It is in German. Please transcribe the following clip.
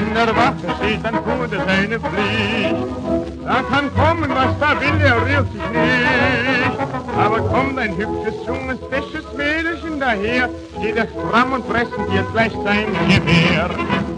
Wenn der Wache steht, dann tut er seine Pflicht. Da kann kommen, was da will, er rührt sich nicht. Aber kommt ein hübsches, junges, fesches Mädelchen daher, steht er stramm und präsentiert gleich sein Gewehr.